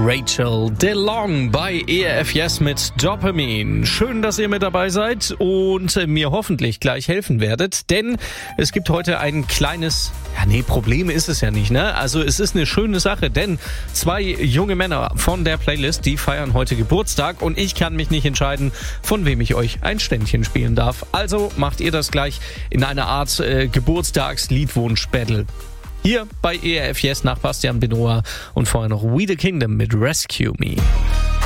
Rachel DeLong bei ERF Yes mit Dopamin. Schön, dass ihr mit dabei seid und mir hoffentlich gleich helfen werdet, denn es gibt heute ein kleines, Problem ist es ja nicht, ne? Also es ist eine schöne Sache, denn 2 junge Männer von der Playlist, die feiern heute Geburtstag und ich kann mich nicht entscheiden, von wem ich euch ein Ständchen spielen darf. Also macht ihr das gleich in einer Art Geburtstags-Liedwunsch-Battle. Hier bei ERF Yes nach Bastian Benoit und vorher noch We the Kingdom mit Rescue Me.